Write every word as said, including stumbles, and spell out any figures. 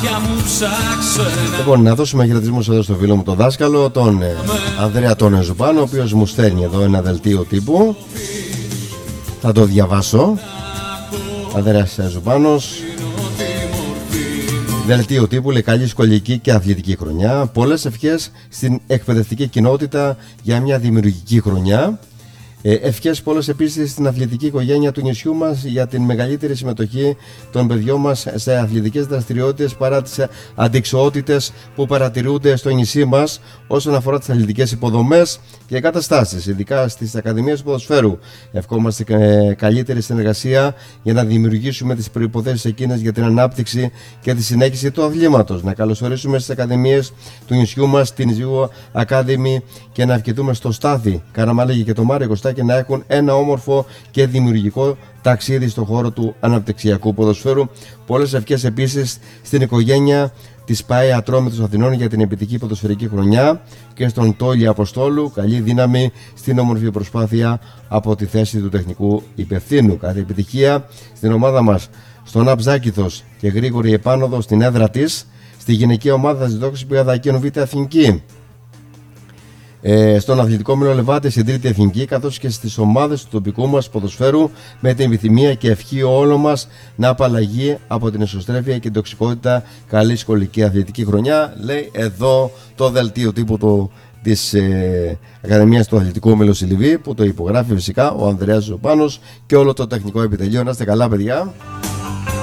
Λοιπόν, να δώσουμε χαιρετισμούς εδώ στο φίλο μου τον δάσκαλο, τον ε, Ανδρέα τον Ζουπάνο, ο οποίος μου στέλνει εδώ ένα δελτίο τύπου. Θα το διαβάσω. Ανδρέας Ζουπάνος. Δελτίο τύπου, λέει: καλή σχολική και αθλητική χρονιά. Πολλές ευχές στην εκπαιδευτική κοινότητα για μια δημιουργική χρονιά. Ε, ευχές πολλές επίσης στην αθλητική οικογένεια του νησιού μας για την μεγαλύτερη συμμετοχή των παιδιών μας σε αθλητικές δραστηριότητες παρά τις αντικσοότητες που παρατηρούνται στο νησί μας όσον αφορά τις αθλητικές υποδομές και εγκαταστάσεις, ειδικά στις ακαδημίες του ποδοσφαίρου. Ευχόμαστε ε, καλύτερη συνεργασία για να δημιουργήσουμε τις προϋποθέσεις εκείνες για την ανάπτυξη και τη συνέχιση του αθλήματος. Να καλωσορίσουμε στις ακαδημίες του νησιού μας την Zoo Academy και να ευχηθούμε στο Στάθη, Καραμαλίγη και το Μάριο Κωστάκη και να έχουν ένα όμορφο και δημιουργικό ταξίδι στον χώρο του αναπτυξιακού ποδοσφαίρου. Πολλές ευχές επίσης στην οικογένεια της ΠΑΕ Ατρόμητος Αθηνών για την επιτυχή ποδοσφαιρική χρονιά και στον Τόλι Αποστόλου καλή δύναμη στην όμορφη προσπάθεια από τη θέση του τεχνικού υπευθύνου. Κάθε επιτυχία στην ομάδα μας, στον Αψάκηθος και γρήγορη επάνωδο στην έδρα της, στη γυναικεία ομάδα της Δόξης Πηγαδακίων Β' Εθνική, Ε, στον αθλητικό Μήλο Λεβάτε στην τρίτη εθνική, καθώς και στις ομάδες του τοπικού μας ποδοσφαίρου, με την επιθυμία και ευχή όλων μας να απαλλαγεί από την εσωστρέφεια και την τοξικότητα. Καλή σχολική αθλητική χρονιά, λέει εδώ το δελτίο τύπου του, της ε, Ακαδημίας του Αθλητικού Μήλου Σιλιβή, που το υπογράφει φυσικά ο Ανδρέας Ζουπάνος και όλο το τεχνικό επιτελείο. Να είστε καλά, παιδιά.